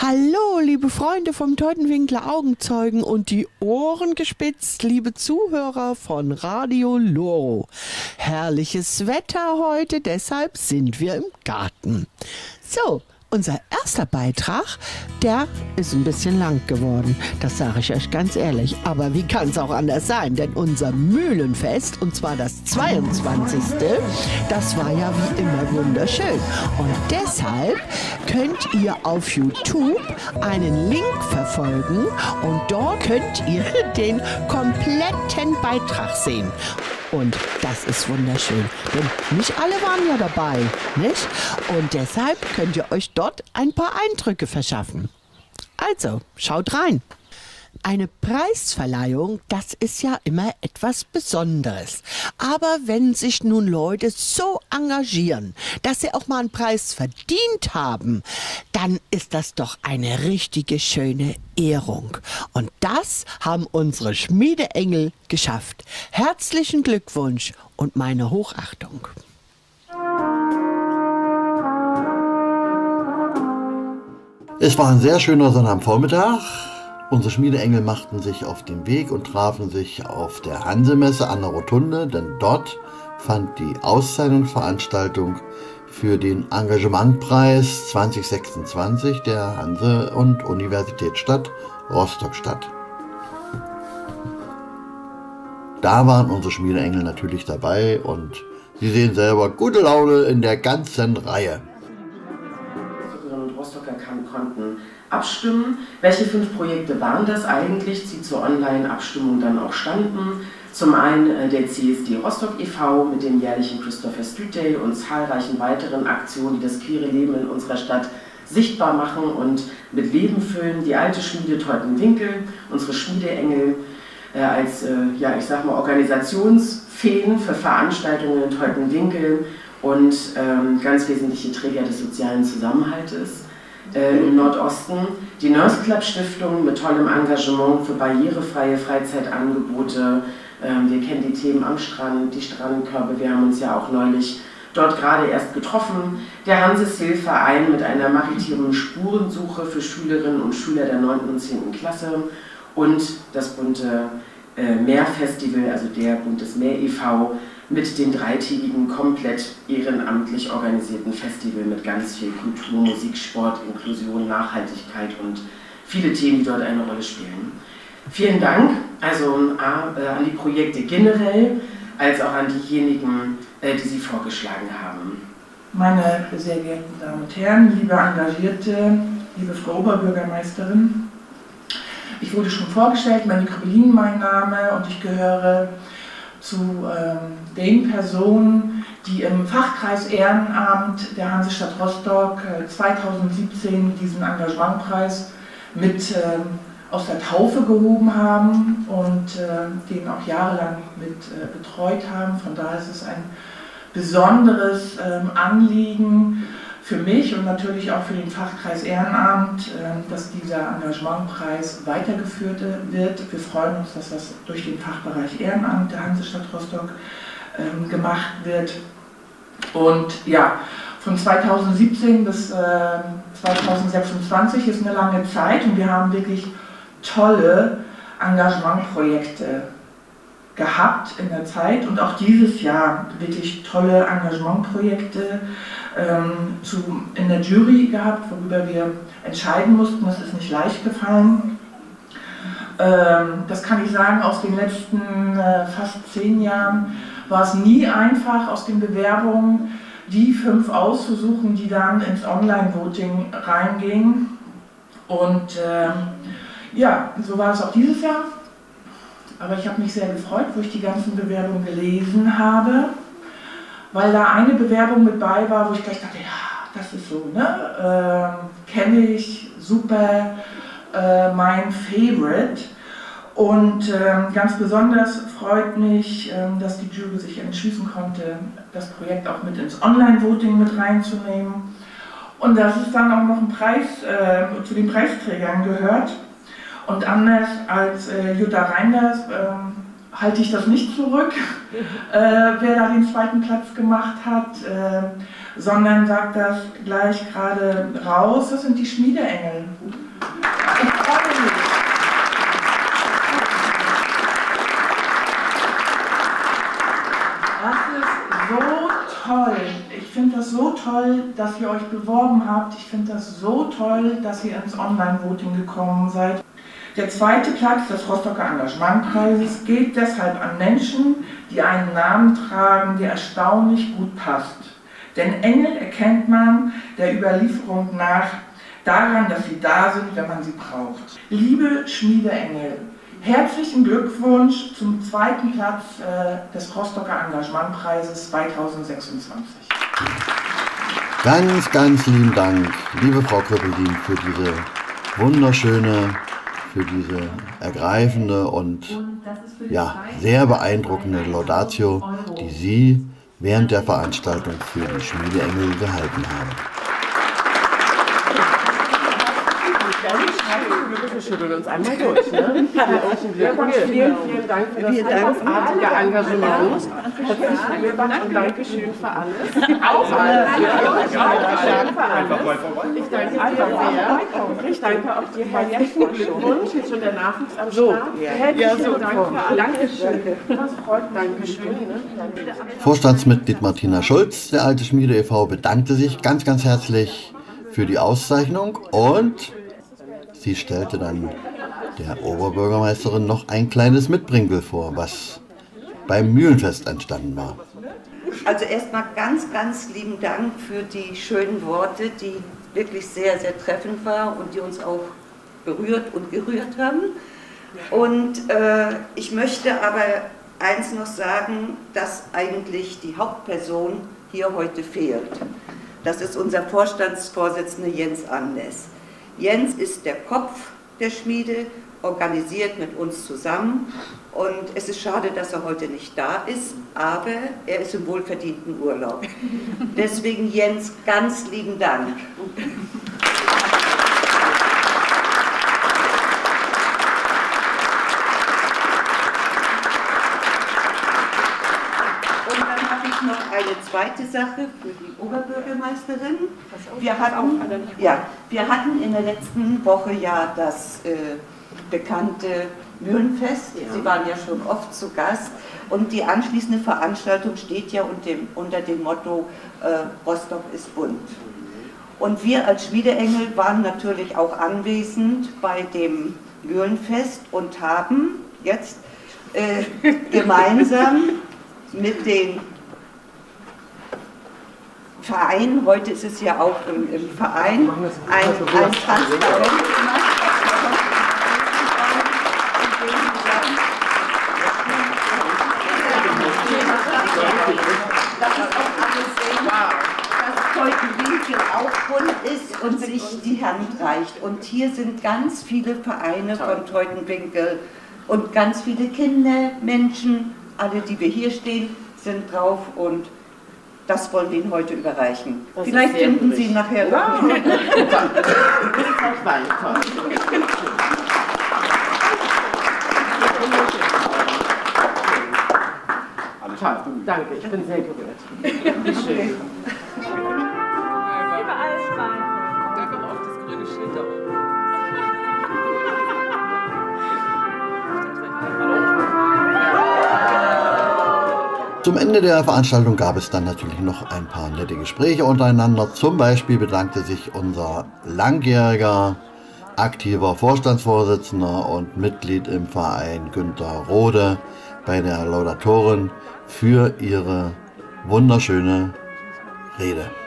Hallo, liebe Freunde vom Teutenwinkler Augenzeugen und die Ohren gespitzt, liebe Zuhörer von Radio Loro. Herrliches Wetter heute, deshalb sind wir im Garten. So, unser erster Beitrag, der ist ein bisschen lang geworden, das sage ich euch ganz ehrlich. Aber wie kann es auch anders sein? Denn unser Mühlenfest, und zwar das 22., das war ja wie immer wunderschön. Und deshalb könnt ihr auf YouTube einen Link verfolgen und dort könnt ihr den kompletten Beitrag sehen. Und das ist wunderschön, denn nicht alle waren ja dabei, nicht? Und deshalb könnt ihr euch dort ein paar Eindrücke verschaffen. Also, schaut rein. Eine Preisverleihung, das ist ja immer etwas Besonderes. Aber wenn sich nun Leute so engagieren, dass sie auch mal einen Preis verdient haben, dann ist das doch eine richtige schöne Ehrung. Und das haben unsere Schmiedeengel geschafft. Herzlichen Glückwunsch und meine Hochachtung. Es war ein sehr schöner Sonnabendvormittag. Unsere Schmiedeengel machten sich auf den Weg und trafen sich auf der Hansemesse an der Rotunde, denn dort fand die Auszeichnungsveranstaltung für den Engagementpreis 2026 der Hanse- und Universitätsstadt Rostock statt. Da waren unsere Schmiedeengel natürlich dabei und Sie sehen selber gute Laune in der ganzen Reihe. Rostockerinnen und Rostocker konnten abstimmen. Welche 5 Projekte waren das eigentlich, die zur Online-Abstimmung dann auch standen? Zum einen der CSD Rostock e.V. mit dem jährlichen Christopher Street Day und zahlreichen weiteren Aktionen, die das queere Leben in unserer Stadt sichtbar machen und mit Leben füllen. Die alte Schmiede Teutenwinkel, unsere Schmiedeengel als Organisationsfeen für Veranstaltungen in Teutenwinkel und ganz wesentliche Träger des sozialen Zusammenhaltes. Im Nordosten die Nurse Club Stiftung mit tollem Engagement für barrierefreie Freizeitangebote. Wir kennen die Themen am Strand, die Strandkörbe, wir haben uns ja auch neulich dort gerade erst getroffen. Der Hanses-Hilfverein mit einer maritimen Spurensuche für Schülerinnen und Schüler der 9. und 10. Klasse und das bunte Meerfestival, also der Bundesmeer e.V., mit dem 3-tägigen, komplett ehrenamtlich organisierten Festival mit ganz viel Kultur, Musik, Sport, Inklusion, Nachhaltigkeit und viele Themen, die dort eine Rolle spielen. Vielen Dank also an die Projekte generell, als auch an diejenigen, die Sie vorgeschlagen haben. Meine sehr geehrten Damen und Herren, liebe Engagierte, liebe Frau Oberbürgermeisterin, ich wurde schon vorgestellt, Melanie Kröbelin mein Name und ich gehöre zu den Personen, die im Fachkreis Ehrenamt der Hansestadt Rostock 2017 diesen Engagementpreis mit aus der Taufe gehoben haben und den auch jahrelang mit betreut haben. Von daher ist es ein besonderes Anliegen für mich und natürlich auch für den Fachkreis Ehrenamt, dass dieser Engagementpreis weitergeführt wird. Wir freuen uns, dass das durch den Fachbereich Ehrenamt der Hansestadt Rostock gemacht wird. Und ja, von 2017 bis 2026 ist eine lange Zeit und wir haben wirklich tolle Engagementprojekte gehabt in der Zeit und auch dieses Jahr wirklich tolle Engagementprojekte in der Jury gehabt, worüber wir entscheiden mussten. Das ist nicht leicht gefallen. Das kann ich sagen, aus den letzten fast 10 Jahren war es nie einfach, aus den Bewerbungen die 5 auszusuchen, die dann ins Online-Voting reingingen. Und ja, so war es auch dieses Jahr. Aber ich habe mich sehr gefreut, wo ich die ganzen Bewerbungen gelesen habe, weil da eine Bewerbung mit bei war, wo ich gleich dachte, ja, das ist so, ne? Kenne ich, super, mein Favorite. Und ganz besonders freut mich, dass die Jury sich entschließen konnte, das Projekt auch mit ins Online-Voting mit reinzunehmen. Und dass es dann auch noch ein Preis zu den Preisträgern gehört. Und anders als Jutta Reinders halte ich das nicht zurück, wer da den zweiten Platz gemacht hat, sondern sagt das gleich gerade raus, das sind die Schmiedeengel. Ich freue mich. Das ist so toll. Ich finde das so toll, dass ihr euch beworben habt. Ich finde das so toll, dass ihr ins Online-Voting gekommen seid. Der zweite Platz des Rostocker Engagementpreises geht deshalb an Menschen, die einen Namen tragen, der erstaunlich gut passt. Denn Engel erkennt man der Überlieferung nach daran, dass sie da sind, wenn man sie braucht. Liebe Schmiedeengel, herzlichen Glückwunsch zum zweiten Platz des Rostocker Engagementpreises 2026. Ganz, ganz lieben Dank, liebe Frau Kröppeldien, für diese wunderschöne, für diese ergreifende und ja, sehr beeindruckende Laudatio, die Sie während der Veranstaltung für die Schmiedeengel gehalten haben. Wir schütteln uns einmal durch. Ne? Herzlichen Glückwunsch, vielen Dank für das großartige Engagement. Herzlichen Glückwunsch und Dankeschön für alles. Auch alles. Ich danke dir sehr. Ich danke auch dir. Herzlichen Glückwunsch. Jetzt schon der Nachwuchs am Start. Herzlichen Dank für alles. Dankeschön. Das freut mich. Dankeschön. Vorstandsmitglied Martina Schulz, der Alte Schmiede e.V., bedankte sich ganz, ganz herzlich für die Auszeichnung und sie stellte dann der Oberbürgermeisterin noch ein kleines Mitbringsel vor, was beim Mühlenfest entstanden war. Also erstmal ganz, ganz lieben Dank für die schönen Worte, die wirklich sehr, sehr treffend waren und die uns auch berührt und gerührt haben. Und ich möchte aber eins noch sagen, dass eigentlich die Hauptperson hier heute fehlt. Das ist unser Vorstandsvorsitzender Jens Andes. Jens ist der Kopf der Schmiede, organisiert mit uns zusammen und es ist schade, dass er heute nicht da ist, aber er ist im wohlverdienten Urlaub. Deswegen Jens, ganz lieben Dank. Und dann habe ich noch eine zweite Sache für die Oberbürgermeisterin. Wir hatten in der letzten Woche ja das bekannte Mühlenfest. Sie waren ja schon oft zu Gast. Und die anschließende Veranstaltung steht ja unter dem Motto Rostock ist bunt. Und wir als Schmiedeengel waren natürlich auch anwesend bei dem Mühlenfest und haben jetzt gemeinsam mit den Verein, heute ist es ja auch im Verein, ein Transparent gemacht. Das ist auch alles sehen, dass Teutenwinkel auch bunt ist und sich die Hand reicht. Und hier sind ganz viele Vereine von Teutenwinkel und ganz viele Kinder, Menschen, alle, die wir hier stehen, sind drauf und das wollen wir Ihnen heute überreichen. Das vielleicht finden Sie nachher noch. Danke, ich bin sehr gerührt. Wie schön. Überall Schweine. Und einfach mal auf das grüne Schild da oben. Zum Ende der Veranstaltung gab es dann natürlich noch ein paar nette Gespräche untereinander. Zum Beispiel bedankte sich unser langjähriger, aktiver Vorstandsvorsitzender und Mitglied im Verein Günter Rode bei der Laudatorin für ihre wunderschöne Rede.